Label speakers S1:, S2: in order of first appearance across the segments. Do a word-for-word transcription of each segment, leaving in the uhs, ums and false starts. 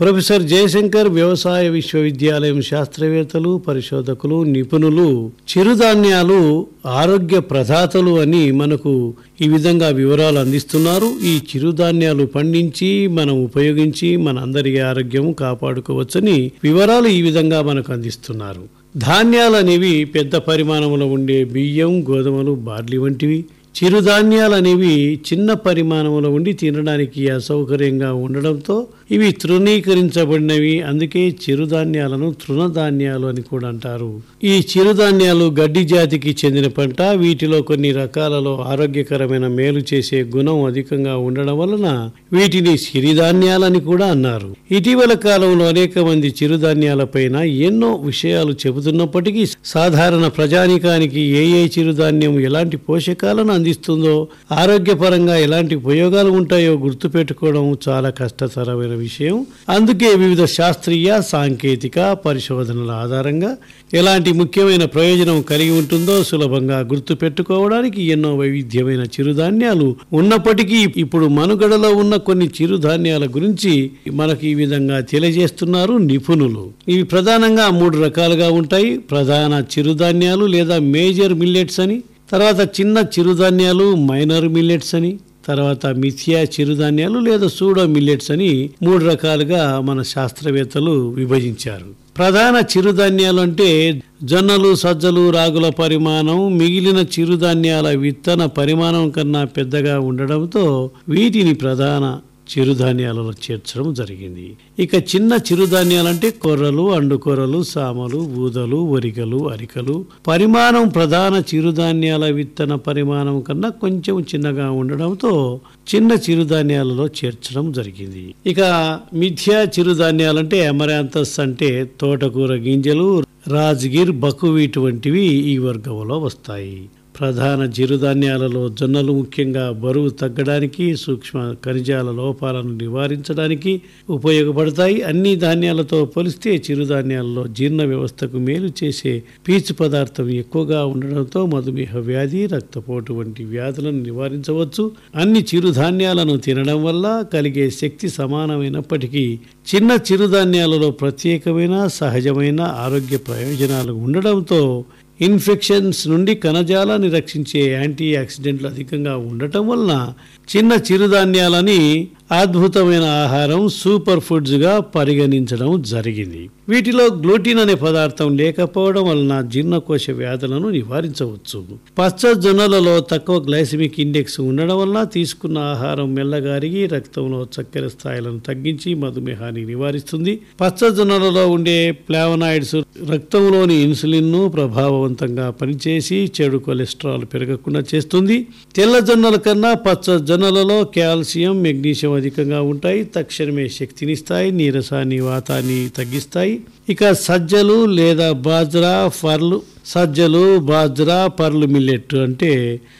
S1: Professor Jayashankar వ్యవసాయ విశ్వవిద్యాలయం శాస్త్రవేత్తలు, పరిశోధకులు, నిపుణులు చిరుధాన్యాలు ఆరోగ్య ప్రదాతలు అని మనకు ఈ విధంగా వివరాలు అందిస్తున్నారు. ఈ చిరుధాన్యాలు పండించి మనం ఉపయోగించి మన అందరి ఆరోగ్యం కాపాడుకోవచ్చని వివరాలు ఈ విధంగా మనకు అందిస్తున్నారు. ధాన్యాలు అనేవి పెద్ద పరిమాణంలో ఉండే బియ్యం, గోధుమలు, బార్లీ వంటివి. చిరుధాన్యాలు అనేవి చిన్న పరిమాణంలో ఉండి తినడానికి అసౌకర్యంగా ఉండడంతో ఇవి తృణీకరించబడినవి. అందుకే చిరుధాన్యాలను తృణధాన్యాలు అని కూడా అంటారు. ఈ చిరుధాన్యాలు గడ్డి జాతికి చెందిన పంట. వీటిలో కొన్ని రకాలలో ఆరోగ్యకరమైన మేలు చేసే గుణం అధికంగా ఉండడం వలన వీటిని సిరిధాన్యాలని కూడా అన్నారు. ఇటీవల కాలంలో అనేక మంది చిరుధాన్యాలపైన ఎన్నో విషయాలు చెబుతున్నప్పటికీ సాధారణ ప్రజానికానికి ఏ ఏ చిరుధాన్యం ఎలాంటి పోషకాలను అందిస్తుందో, ఆరోగ్యపరంగా ఎలాంటి ఉపయోగాలు ఉంటాయో గుర్తుపెట్టుకోవడం చాలా కష్టతరమైన విషయం. అందుకే వివిధ శాస్త్రీయ, సాంకేతిక పరిశోధనల ఆధారంగా ఎలాంటి ముఖ్యమైన ప్రయోజనం కలిగి ఉంటుందో సులభంగా గుర్తుపెట్టుకోవడానికి ఎన్నో వైవిధ్యమైన చిరుధాన్యాలు ఉన్నప్పటికీ ఇప్పుడు మనుగడలో ఉన్న కొన్ని చిరుధాన్యాల గురించి మనకు ఈ విధంగా తెలియజేస్తున్నారు నిపుణులు. ఇవి ప్రధానంగా మూడు రకాలుగా ఉంటాయి. ప్రధాన చిరుధాన్యాలు లేదా మేజర్ మిల్లెట్స్ అని, తర్వాత చిన్న చిరుధాన్యాలు మైనర్ మిల్లెట్స్ అని, తర్వాత మిథియా చిరుధాన్యాలు లేదా సూడో మిల్లెట్స్ అని మూడు రకాలుగా మన శాస్త్రవేత్తలు విభజించారు. ప్రధాన చిరుధాన్యాలు అంటే జొన్నలు, సజ్జలు, రాగుల పరిమాణం మిగిలిన చిరుధాన్యాల విత్తన పరిమాణం కన్నా పెద్దగా ఉండడంతో వీటిని ప్రధాన చిరుధాన్యాలలో చేర్చడం జరిగింది. ఇక చిన్న చిరుధాన్యాలంటే కొర్రలు, అండుకొర్రలు, సామలు, ఊదలు, ఒరిగలు, అరికలు పరిమాణం ప్రధాన చిరుధాన్యాల విత్తన పరిమాణం కన్నా కొంచెం చిన్నగా ఉండడంతో చిన్న చిరుధాన్యాలలో చేర్చడం జరిగింది. ఇక మిథ్యా చిరుధాన్యాలంటే అమరాంతస్ అంటే తోటకూర గింజలు, రాజ్గిర్, బకువీట్ వంటివి ఈ వర్గంలో వస్తాయి. ప్రధాన చిరుధాన్యాలలో జొన్నలు ముఖ్యంగా బరువు తగ్గడానికి, సూక్ష్మ ఖనిజాల లోపాలను నివారించడానికి ఉపయోగపడతాయి. అన్ని ధాన్యాలతో పోలిస్తే చిరుధాన్యాలలో జీర్ణ వ్యవస్థకు మేలు చేసే పీచు పదార్థం ఎక్కువగా ఉండడంతో మధుమేహ వ్యాధి, రక్తపోటు వంటి వ్యాధులను నివారించవచ్చు. అన్ని చిరుధాన్యాలను తినడం వల్ల కలిగే శక్తి సమానమైనప్పటికీ చిన్న చిరుధాన్యాలలో ప్రత్యేకమైన సహజమైన ఆరోగ్య ప్రయోజనాలు ఉండడంతో ఇన్ఫెక్షన్స్ నుండి కణజాలాన్ని రక్షించే యాంటీ ఆక్సిడెంట్లు అధికంగా ఉండటం వలన చిన్న చిరుధాన్యాలని అద్భుతమైన ఆహారం, సూపర్ ఫుడ్స్గా పరిగణించడం జరిగింది. వీటిలో గ్లూటిన్ అనే పదార్థం లేకపోవడం వలన జీర్ణకోశ వ్యాధులను నివారించవచ్చు. పచ్చ జొన్నలలో తక్కువ గ్లైసెమిక్ ఇండెక్స్ ఉండడం వలన తీసుకున్న ఆహారం మెల్లగా అరిగి రక్తంలో చక్కెర స్థాయిలను తగ్గించి మధుమేహాన్ని నివారిస్తుంది. పచ్చ జొన్నలలో ఉండే ఫ్లావనాయిడ్స్ రక్తంలోని ఇన్సులిన్ ను ప్రభావవంతంగా పనిచేసి చెడు కొలెస్ట్రాల్ పెరగకుండా చేస్తుంది. తెల్ల జొన్నల కన్నా పచ్చ జొన్నలలో కాల్షియం, మెగ్నీషియం అధికంగా ఉంటాయి. తక్షణమే శక్తినిస్తాయి, నీరసాన్ని, వాతాన్ని తగ్గిస్తాయి. ఇక సజ్జలు లేదా బాజ్రా, పర్లు సజ్జలు బాజ్రా పర్లు మిల్లెట్ అంటే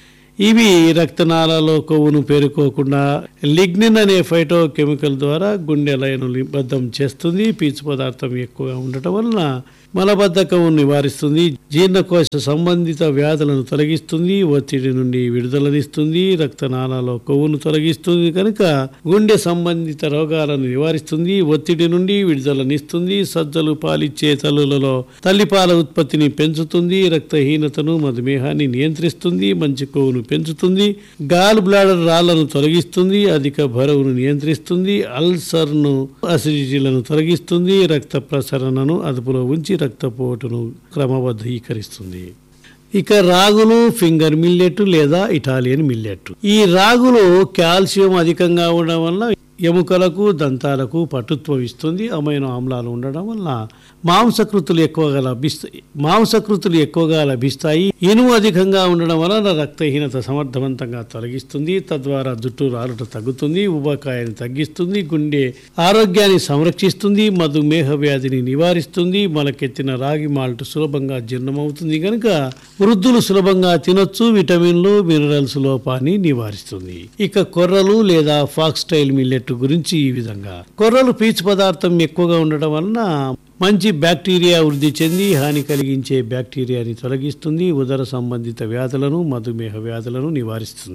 S1: ఇవి రక్తనాళాలలో కొవ్వును పేరుకోకుండా లిగ్నిన్ అనే ఫైటో కెమికల్ ద్వారా గుండె లయను నిబద్ధం చేస్తుంది. పీచు పదార్థం ఎక్కువగా ఉండటం వలన మలబద్ధకం నివారిస్తుంది, జీర్ణకోశ సంబంధిత వ్యాధులను తొలగిస్తుంది, ఒత్తిడి నుండి విడుదలనిస్తుంది, రక్తనాళాలలో కొవ్వును తొలగిస్తుంది. కనుక గుండె సంబంధిత రోగాలను నివారిస్తుంది, ఒత్తిడి నుండి విడుదలనిస్తుంది. సజ్జలు పాలిచ్చే తల్లులలో తల్లిపాల ఉత్పత్తిని పెంచుతుంది, రక్తహీనతను, మధుమేహాన్ని నియంత్రిస్తుంది, మంచి కొవ్వును పెంచుతుంది, గాల్ బ్లాడర్ రాళ్లను తొలగిస్తుంది, అధిక బరువును నియంత్రిస్తుంది, అల్సర్ను, అసిడిటీలను తొలగిస్తుంది, రక్త ప్రసరణను అదుపులో ఉంచి రక్తపోటును క్రమబద్ధీకరిస్తుంది. ఇక రాగులు, ఫింగర్ మిల్లెట్ లేదా ఇటాలియన్ మిల్లెట్. ఈ రాగులు కాల్షియం అధికంగా ఉండడం వల్ల ఎముకలకు, దంతాలకు పటుత్వం ఇస్తుంది. అమైనో ఆమ్లాలు ఉండడం వల్ల మాంసకృతులు ఎక్కువగా లభిస్తాయి మాంసకృతులు ఎక్కువగా లభిస్తాయి ఇనుము అధికంగా ఉండడం వలన రక్తహీనత సమర్థవంతంగా తొలగిస్తుంది. తద్వారా జుట్టు రాలుట తగ్గుతుంది, ఉబకాయాన్ని తగ్గిస్తుంది, గుండె ఆరోగ్యాన్ని సంరక్షిస్తుంది, మధుమేహ వ్యాధిని నివారిస్తుంది. మొలకెత్తిన రాగి మాల్ట్ సులభంగా జీర్ణమవుతుంది కనుక వృద్ధులు సులభంగా తినొచ్చు. విటమిన్లు, మినరల్స్ లోపాన్ని నివారిస్తుంది. ఇక కొర్రలు లేదా ఫాక్స్టైల్ మిల్లెట్ గురించి ఈ విధంగా. కొర్రలు పీచు పదార్థం ఎక్కువగా ఉండడం వలన మంచి బ్యాక్టీరియా వృద్ధి చెంది హాని కలిగించే బ్యాక్టీరియాని తొలగిస్తుంది, ఉదర సంబంధిత వ్యాధులను, మధుమేహ వ్యాధులను నివారిస్తుంది.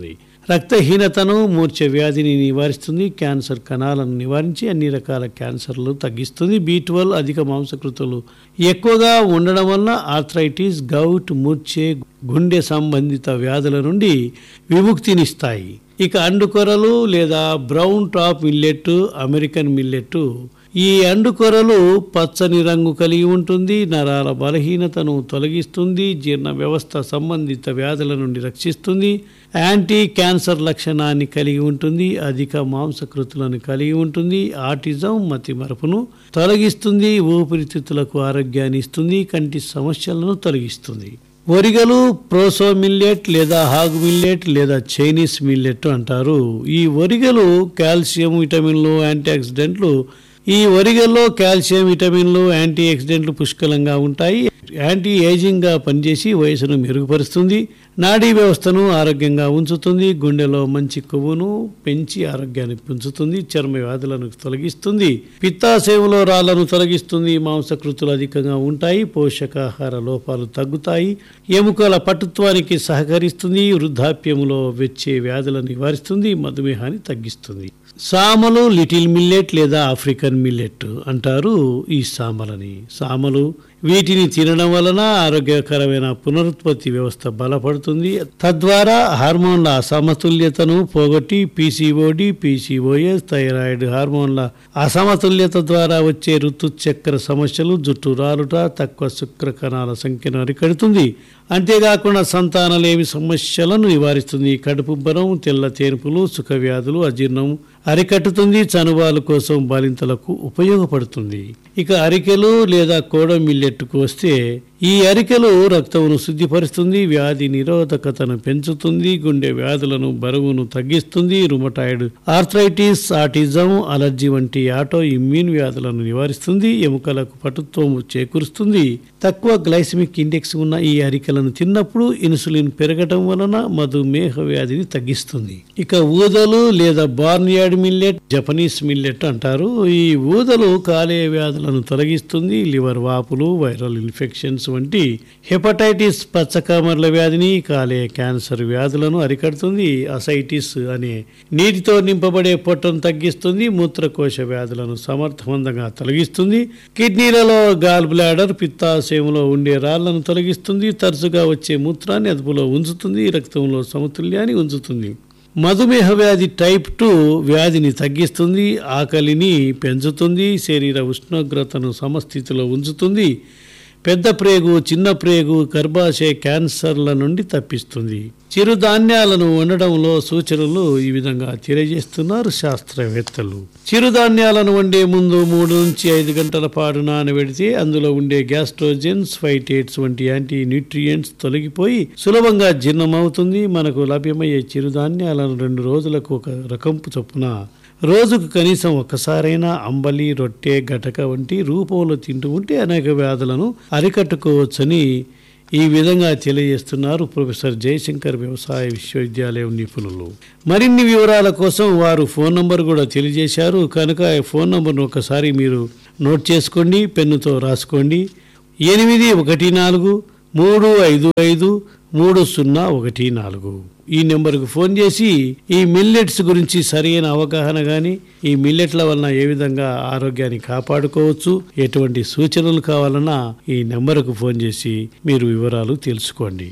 S1: రక్తహీనతను, మూర్ఛ వ్యాధిని నివారిస్తుంది. క్యాన్సర్ కణాలను నివారించి అన్ని రకాల క్యాన్సర్లు తగ్గిస్తుంది. బి ట్వెల్వ్ అధిక మాంసకృతులు ఎక్కువగా ఉండడం వలన ఆర్థరైటిస్, గౌట్, మూర్ఛే, గుండె సంబంధిత వ్యాధుల నుండి విముక్తినిస్తాయి. ఇక అండుకొరలు లేదా brown top millet, American millet. ఈ అండుకొరలు పచ్చని రంగు కలిగి ఉంటుంది. నరాల బలహీనతను తొలగిస్తుంది. జీర్ణ వ్యవస్థ సంబంధిత వ్యాధుల నుండి రక్షిస్తుంది. యాంటీ క్యాన్సర్ లక్షణాన్ని కలిగి ఉంటుంది. అధిక మాంసకృతులను కలిగి ఉంటుంది. ఆటిజం, మతిమరుపును తొలగిస్తుంది. ఊపిరితిత్తులకు ఆరోగ్యాన్ని ఇస్తుంది. కంటి సమస్యలను తొలగిస్తుంది. ఒరిగలు ప్రోసో మిల్లెట్ లేదా హాగ్ మిల్లెట్ లేదా చైనీస్ మిల్లెట్ అంటారు. ఈ ఒరిగలు కాల్షియం, విటమిన్లు, యాంటీ ఆక్సిడెంట్లు. ఈ ఒరిగల్లో కాల్షియం, విటమిన్లు, యాంటీ ఆక్సిడెంట్లు పుష్కలంగా ఉంటాయి. యాంటీ ఏజింగ్గా పనిచేసి వయసును మెరుగుపరుస్తుంది. నాడీ వ్యవస్థను ఆరోగ్యంగా ఉంచుతుంది. గుండెలో మంచి కొవ్వును పెంచి ఆరోగ్యాన్ని పెంచుతుంది. చర్మ వ్యాధులను తొలగిస్తుంది. పిత్తాశయంలో రాళ్లను తొలగిస్తుంది. మాంసకృతులు అధికంగా ఉంటాయి. పోషకాహార లోపాలు తగ్గుతాయి. ఎముకల పటుత్వానికి సహకరిస్తుంది. వృద్ధాప్యంలో వచ్చే వ్యాధులను నివారిస్తుంది. మధుమేహాన్ని తగ్గిస్తుంది. సామలు లిటిల్ మిల్లెట్ లేదా ఆఫ్రికన్ మిల్లెట్ అంటారు ఈ సామలని. సామలు వీటిని తినడం వలన ఆరోగ్యకరమైన పునరుత్పత్తి వ్యవస్థ బలపడుతుంది. తద్వారా హార్మోన్ల అసమతుల్యతను పోగొట్టి పీసీఓడి, పీసీఓఎస్, థైరాయిడ్ హార్మోన్ల అసమతుల్యత ద్వారా వచ్చే ఋతుచక్ర సమస్యలు, జుట్టు రాలుట, తక్కువ శుక్ర కణాల సంఖ్యను అరికడుతుంది. అంతేకాకుండా సంతానలేమి సమస్యలను నివారిస్తుంది. కడుపుబ్బరం, తెల్ల తేన్పులు, సుఖ వ్యాధులు, అజీర్ణం అరికట్టుతుంది. చనుబాలు కోసం బాలింతలకు ఉపయోగపడుతుంది. ఇక అరికెలు లేదా కోడ మిల్లెట్కు వస్తే ఈ అరికెలు రక్తమును శుద్ధిపరుస్తుంది. వ్యాధి నిరోధకతను పెంచుతుంది. గుండె వ్యాధులను, బరువును తగ్గిస్తుంది. రుమటాయిడ్ ఆర్థరైటిస్, ఆటిజం, అలర్జీ వంటి ఆటో ఇమ్యూన్ వ్యాధులను నివారిస్తుంది. ఎముకలకు పటుత్వం చేకూరుస్తుంది. తక్కువ గ్లైసమిక్ ఇండెక్స్ ఉన్న ఈ అరికెలను తిన్నప్పుడు ఇన్సులిన్ పెరగటం వలన మధుమేహ వ్యాధిని తగ్గిస్తుంది. ఇక ఊదలు లేదా బార్న్యార్డ్ మిల్లెట్, జపనీస్ మిల్లెట్ అంటారు. ఈ ఊదలు కాలేయ వ్యాధులను తొలగిస్తుంది. లివర్ వాపులు, వైరల్ ఇన్ఫెక్షన్స్ వంటి హెపటైటిస్, పచ్చకామర్ల వ్యాధిని, కాలేయ క్యాన్సర్ వ్యాధులను అరికడుతుంది. అసైటిస్ అనే నీటితో నింపబడే పొట్టను తగ్గిస్తుంది. మూత్రకోశ వ్యాధులను సమర్థవంతంగా తొలగిస్తుంది. కిడ్నీలలో గాల్ బ్లాడర్, పిత్తాశయంలో ఉండే రాళ్లను తొలగిస్తుంది. తరచుగా వచ్చే మూత్రాన్ని అదుపులో ఉంచుతుంది. రక్తంలో సమతుల్యాన్ని ఉంచుతుంది. మధుమేహ వ్యాధి టైప్ టూ వ్యాధిని తగ్గిస్తుంది. ఆకలిని పెంచుతుంది. శరీర ఉష్ణోగ్రతను సమస్థితిలో ఉంచుతుంది. పెద్ద ప్రేగు, చిన్న ప్రేగు, గర్భాశయ క్యాన్సర్ల నుండి తప్పిస్తుంది. చిరుధాన్యాలను వండడంలో సూచనలు ఈ విధంగా తెలియజేస్తున్నారు శాస్త్రవేత్తలు. చిరుధాన్యాలను వండే ముందు మూడు నుంచి ఐదు గంటల పాటు నానబెడితే అందులో ఉండే గ్యాస్ట్రోజెన్స్, ఫైటేట్స్ వంటి యాంటీ న్యూట్రియంట్స్ తొలగిపోయి సులభంగా జీర్ణమవుతుంది. మనకు లభ్యమయ్యే చిరుధాన్యాలను రెండు రోజులకు ఒక రకంపు చొప్పున రోజుకు కనీసం ఒక్కసారైనా అంబలి, రొట్టె, గటక వంటి రూపంలో తింటూ ఉంటే అనేక వ్యాధులను అరికట్టుకోవచ్చని ఈ విధంగా తెలియజేస్తున్నారు ప్రొఫెసర్ జయశంకర్ వ్యవసాయ విశ్వవిద్యాలయం నిపుణులు. మరిన్ని వివరాల కోసం వారు ఫోన్ నంబర్ కూడా తెలియజేశారు. కనుక ఫోన్ నంబర్ను ఒకసారి మీరు నోట్ చేసుకోండి, పెన్నుతో రాసుకోండి. ఎనిమిది ఒకటి నాలుగు మూడు ఐదు ఐదు మూడు సున్నా ఒకటి నాలుగు ఈ నెంబర్కు ఫోన్ చేసి ఈ మిల్లెట్స్ గురించి సరైన అవగాహన కానీ, ఈ మిల్లెట్ల వలన ఏ విధంగా ఆరోగ్యాన్ని కాపాడుకోవచ్చు, ఎటువంటి సూచనలు కావాలన్నా ఈ నెంబర్కు ఫోన్ చేసి మీరు వివరాలు తెలుసుకోండి.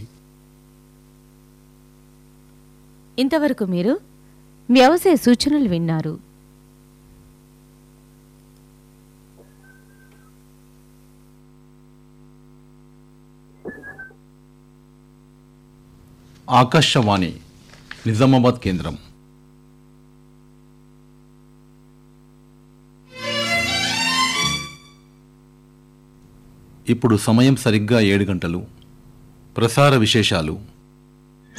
S2: ఇంతవరకు మీరు వ్యవసాయ సూచనలు విన్నారు.
S3: ఆకాశవాణి నిజామాబాద్ కేంద్రం. ఇప్పుడు సమయం సరిగ్గా ఏడు గంటలు. ప్రసార విశేషాలు.